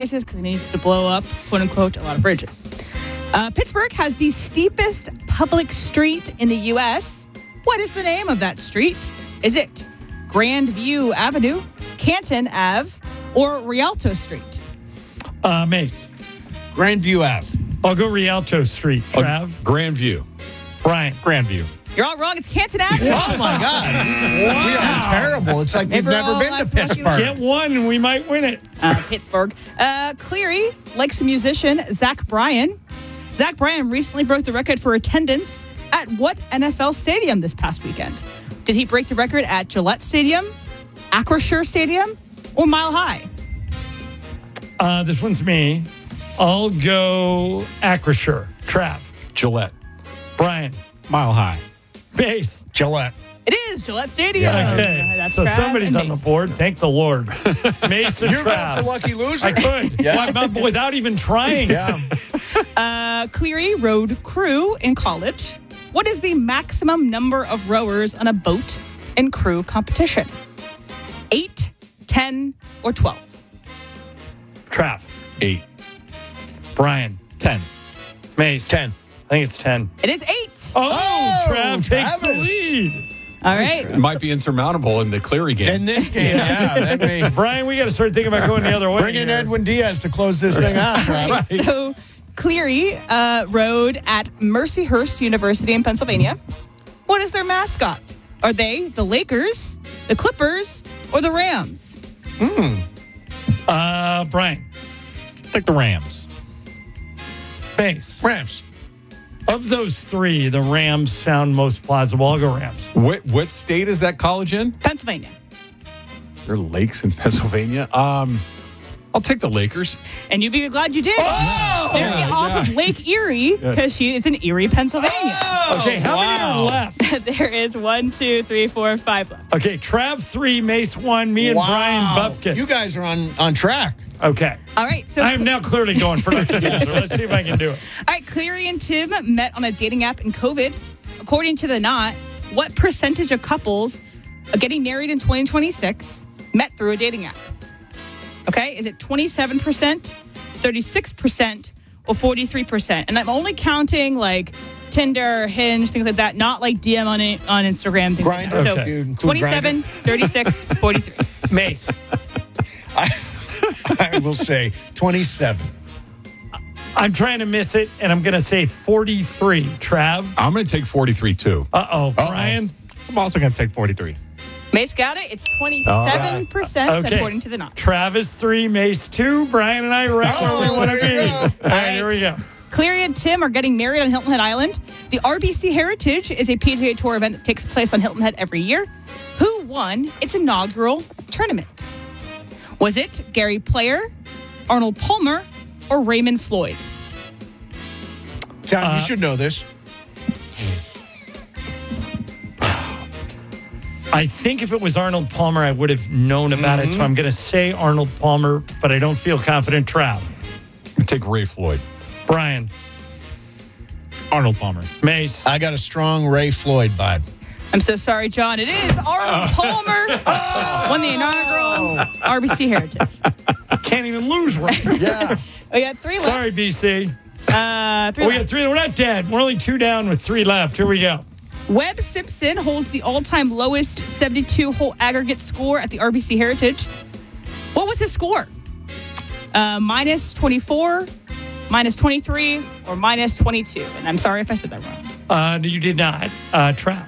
prices because they needed to blow up, quote unquote, a lot of bridges. Pittsburgh has the steepest public street in the U.S. What is the name of that street? Is it Grandview Avenue, Canton Ave, or Rialto Street? Mace. Grandview Ave. I'll go Rialto Street. Trav. Grandview. Brian. Grandview. You're all wrong. It's Canton Avenue. Oh, my God. We are terrible. It's like we've never been to Pittsburgh. Get one and we might win it. Pittsburgh. Cleary likes the musician Zach Bryan. Zach Bryan recently broke the record for attendance at what NFL stadium this past weekend? Did he break the record at Gillette Stadium, Acrisure Stadium, or Mile High? This one's me. I'll go Acrisure. Trav. Gillette. Brian. Mile High. Base. Gillette. It is Gillette Stadium. Okay. That's So Trav somebody's and on the Mace. board. Thank the Lord. Mace and You're Trav. both a lucky loser. I could. Yeah. Without even trying. Yeah. Cleary rowed crew in college. What is the maximum number of rowers on a boat in crew competition? 8, 10, or 12? Trav. 8. Brian. 10. Mace. 10. I think it's 10. It is 8. Oh, Trav takes the Travis. lead. All right. It might be insurmountable in the Cleary game. In this game, yeah. That may Brian, we got to start thinking about going the other way. bring in here. Edwin Diaz to close this thing out, Travis. So Cleary rowed at Mercyhurst University in Pennsylvania. What is their mascot? Are they the Lakers, the Clippers, or the Rams? Brian. Like the Rams. Base. Rams. Of those three, the Rams sound most plausible. I'll go Rams. What state is that college in? Pennsylvania. There are lakes in Pennsylvania. I'll take the Lakers. And you'd be glad you did. Oh! They're off of Lake Erie because she is in Erie, Pennsylvania. Okay, how many are left? There is 1, 2, 3, 4, 5 left. Okay, Trav 3, Mace 1, me and Brian Bupkis. You guys are on track. Okay. All right. So I am now clearly going for nothing. So let's see if I can do it. All right, Cleary and Tim met on a dating app in COVID. According to The Knot, what percentage of couples getting married in 2026 met through a dating app? Okay, is it 27%, 36%, or 43%? And I'm only counting like Tinder, Hinge, things like that, not like DM on Instagram, things like that. Grindr. So Okay. 27, 36, 43. Mace. I will say 27. I'm trying to miss it, and I'm going to say 43. Trav. I'm going to take 43 too. Uh-oh. Brian. I'm also going to take 43. Mace got it. It's 27% Okay. according to The Knot. Travis 3, Mace 2. Brian and I are right where we want to there you be. go. All right, here we go. Cleary and Tim are getting married on Hilton Head Island. The RBC Heritage is a PGA Tour event that takes place on Hilton Head every year. Who won its inaugural tournament? Was it Gary Player, Arnold Palmer, or Raymond Floyd? John, you should know this. I think if it was Arnold Palmer, I would have known about it. So I'm going to say Arnold Palmer, but I don't feel confident. Trav. I'm going to take Ray Floyd. Brian. Arnold Palmer. Mace. I got a strong Ray Floyd vibe. I'm so sorry, John. It is Arnold Palmer won the inaugural RBC Heritage. Can't even lose right. Yeah. We got 3 left. Sorry, BC. 3 We left. got 3. We're not dead. We're only 2 down with 3 left. Here we go. Webb Simpson holds the all-time lowest 72-hole aggregate score at the RBC Heritage. What was his score? Minus 24, minus 23, or minus 22? And I'm sorry if I said that wrong. You did not. Trav.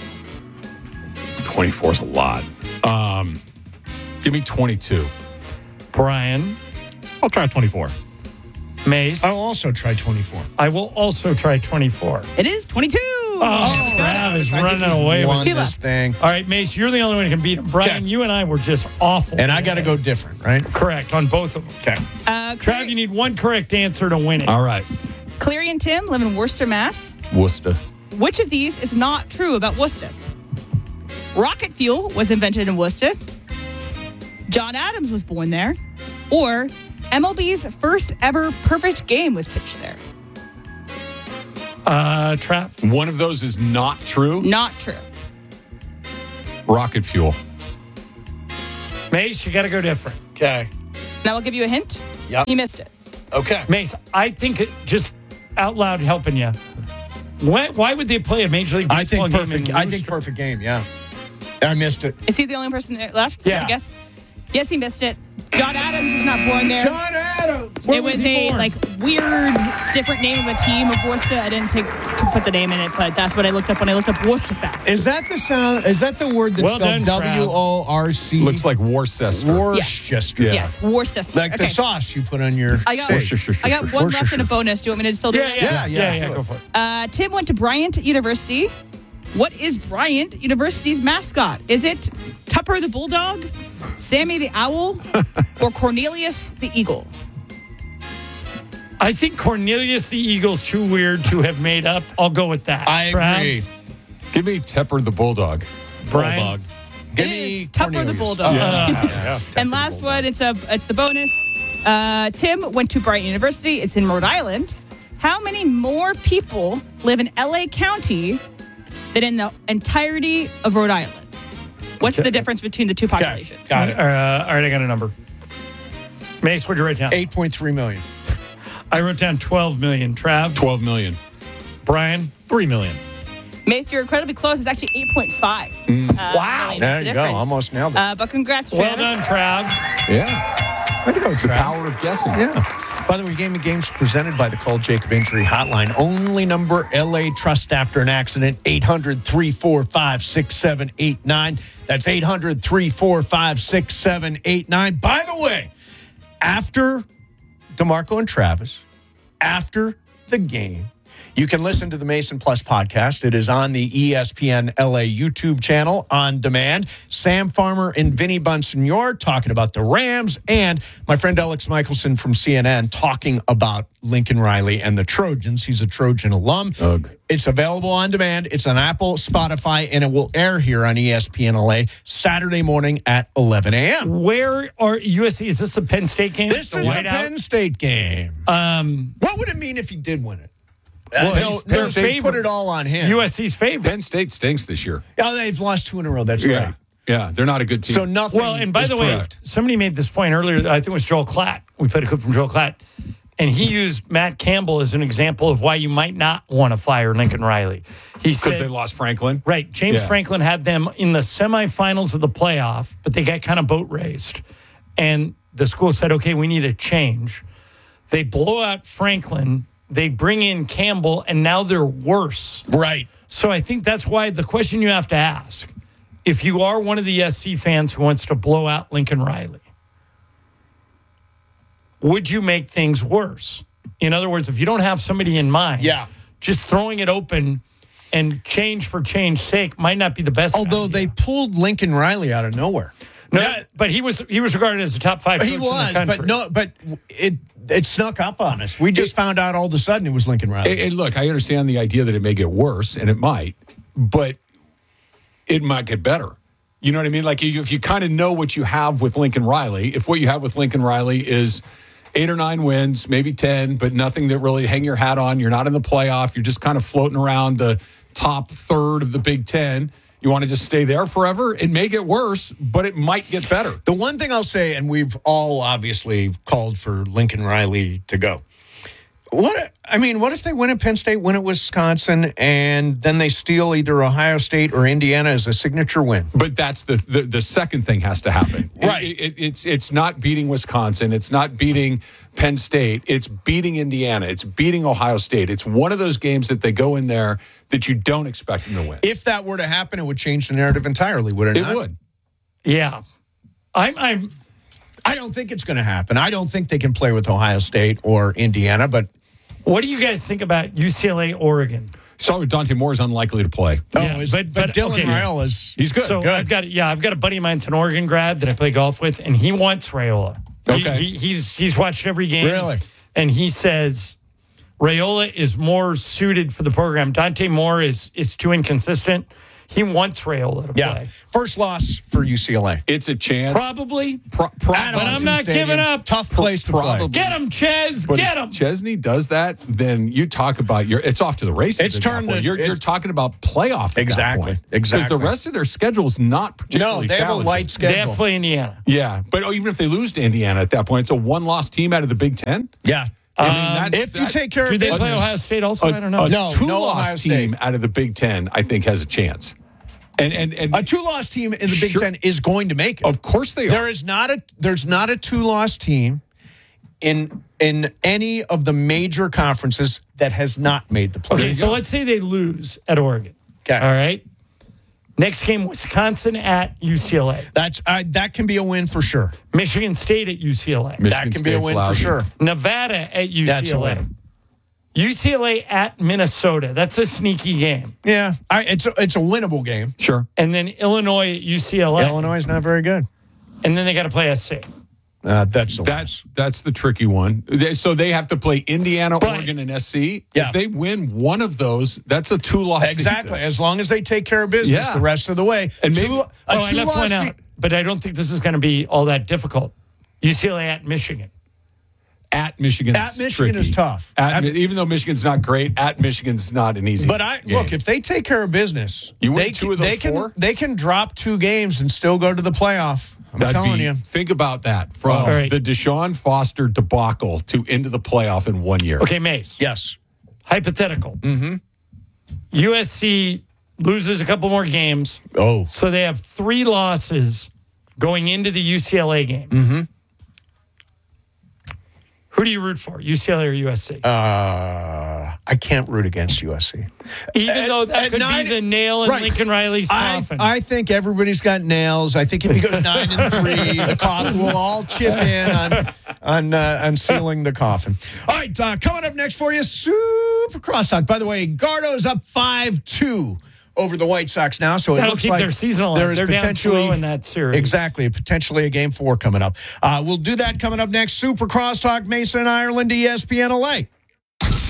24 is a lot. Give me 22. Brian. I'll try 24. Mace. I'll also try 24. I will also try 24. It is 22. Oh, Trav is running away with won it. this thing. All right, Mace, you're the only one who can beat him. Brian, Okay. you and I were just awful. And I got to go different, right? Correct on both of them. Okay. Trav, you need one correct answer to win it. All right. Cleary and Tim live in Worcester, Mass. Worcester. Which of these is not true about Worcester? Rocket fuel was invented in Worcester. John Adams was born there. Or MLB's first ever perfect game was pitched there. Trav. One of those is not true. Not true. Rocket fuel. Mace, you got to go different. Okay. Now I'll give you a hint. Yep. He missed it. Okay. Mace, I think just out loud helping you. Why would they play a Major League Baseball game? I think perfect game. Yeah. I missed it. Is he the only person that left? Yeah. I guess. Yes, he missed it. John Adams was not born there. John Adams. It was a weird, different name of a team of Worcester. I didn't take to put the name in it, but that's what I looked up when I looked up Worcester facts. Is that the sound? Is that the word that's Well spelled done, Trav. WORC? Looks like Worcester. Worcester. Yeah. Yes, Worcester. Like the sauce you put on your I got, steak. I got one left in a bonus. Do you want me to still do it? Yeah. Go for it. Tim went to Bryant University. What is Bryant University's mascot? Is it Tupper the Bulldog, Sammy the Owl, or Cornelius the Eagle? I think Cornelius the Eagle's too weird to have made up. I'll go with that. I Trav? agree. Give me Tepper the Bulldog. Brian? Bulldog. Give It me is Tupper the Cornelius. Bulldog. Yeah. And last one, it's the bonus. Tim went to Bryant University. It's in Rhode Island. How many more people live in LA County than in the entirety of Rhode Island? What's the difference between the two populations? Got it. All right, I got a number. Mace, what'd you write down? 8.3 million. I wrote down 12 million. Trav? 12 million. Brian? 3 million. Mace, you're incredibly close. It's actually 8.5. Wow. That's There the you go. difference. Almost nailed it. But congrats, Well Travis. done, Trav. Yeah. Way to go, The power of guessing. Yeah. By the way, Game of Games presented by the Call Jacob Injury Hotline. Only number LA trust after an accident, 800-345-6789. That's 800-345-6789. By the way, after DeMarco and Travis, after the game, you can listen to the Mason Plus podcast. It is on the ESPN LA YouTube channel on demand. Sam Farmer and Vinny Bonsignor talking about the Rams, and my friend Alex Michelson from CNN talking about Lincoln Riley and the Trojans. He's a Trojan alum. Ugh. It's available on demand. It's on Apple, Spotify, and it will air here on ESPN LA Saturday morning at 11 a.m. Where are USC? Is this the Penn State game? This The is a whiteout? Penn State game. What would it mean if he did win it? Well, No, he's they favored. put it all on him. USC's favorite. Penn State stinks this year. Yeah, they've lost 2 in a row. That's right. Yeah, they're not a good team. So nothing. Well, and by is the way, proved. somebody made this point earlier. I think it was Joel Klatt. We played a clip from Joel Klatt. And he used Matt Campbell as an example of why you might not want to fire Lincoln Riley. He because said, they lost Franklin. right, James Yeah. Franklin had them in the semifinals of the playoff, but they got kind of boat raced. And the school said, okay, we need a change. They blow out Franklin. They bring in Campbell, and now they're worse. Right. So I think that's why the question you have to ask, if you are one of the SC fans who wants to blow out Lincoln Riley, would you make things worse? In other words, if you don't have somebody in mind, just throwing it open and change for change's sake might not be the best. Although idea. they pulled Lincoln Riley out of nowhere. No, Yeah. but he was regarded as a top 5 coach He in the was, country. but it snuck up on us. We just found out all of a sudden it was Lincoln Riley. And look, I understand the idea that it may get worse, and it might, but it might get better. You know what I mean? Like if you kind of know what you have with Lincoln Riley, if what you have with Lincoln Riley is 8 or 9 wins, maybe 10, but nothing that really hang your hat on. You're not in the playoff. You're just kind of floating around the top third of the Big Ten. You want to just stay there forever? It may get worse, but it might get better. The one thing I'll say, and we've all obviously called for Lincoln Riley to go. What if they win at Penn State, win at Wisconsin, and then they steal either Ohio State or Indiana as a signature win? But that's the second thing has to happen. Right. It's not beating Wisconsin. It's not beating Penn State. It's beating Indiana. It's beating Ohio State. It's one of those games that they go in there that you don't expect them to win. If that were to happen, it would change the narrative entirely, would it It not? would. Yeah. I don't think it's going to happen. I don't think they can play with Ohio State or Indiana, but What do you guys think about UCLA, Oregon? Saw Dante Moore is unlikely to play. Yeah, but Dylan okay. Raiola is He's good. So good. I've got a buddy of mine, it's an Oregon grad that I play golf with, and he wants Raiola. Okay. He's watched every game. Really? And he says Raiola is more suited for the program. Dante Moore is too inconsistent. He wants Raiola to Yeah. play. First loss for UCLA. It's a chance. Probably. At But I'm Autzen not Stadium. giving up. Tough place to play. Probably. Get him, Ches. But Get if him. Chesney does that, then you talk about it's off to the races. It's at that turned point. to- You're it's- talking about playoff. At Exactly, that point. exactly. Because the rest of their schedule is not No, particularly they have a challenging. light They have schedule. to play Indiana. Yeah, but even if they lose to Indiana at that point, it's a one-loss team out of the Big Ten. Yeah. I mean, If you take care Do of they business. play Ohio State also? I don't know. A No, two-loss Ohio team State. out of the Big Ten, I think, has a chance. And A two-loss team in the Big Sure. Ten is going to make it. of course they are. There's not a two-loss team in any of the major conferences that has not made the playoffs. Okay, so let's say they lose at Oregon. Okay. All right. Next game, Wisconsin at UCLA. That can be a win for sure. Michigan State at UCLA. Michigan That can be a State's win lousy. for sure. Nevada at UCLA. That's a win. UCLA at Minnesota. That's a sneaky game. Yeah, it's a winnable game. Sure. And then Illinois at UCLA. Illinois is not very good. And then they got to play SC. That's the tricky one. So they have to play Indiana, But- Oregon, and SC. Yeah. If they win one of those, that's a two-loss Exactly. season. As long as they take care of business Yeah. the rest of the way. And maybe- I left one out. But I don't think this is going to be all that difficult. UCLA at Michigan. At Michigan Michigan is tough. Even though Michigan's not great, at Michigan's not an easy But game. look, if they take care of business, You win they two of those four? they can drop 2 games and still go to the playoff. I'm telling you. Think about that. From All right. the Deshaun Foster debacle to into the playoff in 1 year. Okay, Mace. Yes. Hypothetical. USC loses a couple more games. Oh. So they have 3 losses going into the UCLA game. Mm-hmm. Who do you root for, UCLA or USC? I can't root against USC. Even though that at could 9 be the nail in right. Lincoln Riley's coffin. I think everybody's got nails. I think if he goes 9-3, the coffin will all chip in on sealing the coffin. All right, coming up next for you, Super Crosstalk. By the way, Gardo's up 5-2 over the White Sox now, so it That'll looks keep like their season alive. there is They're down potentially 2-0 in that series. Exactly, potentially a Game 4 coming up. We'll do that coming up next. Super Crosstalk, Mason, Ireland, ESPN LA.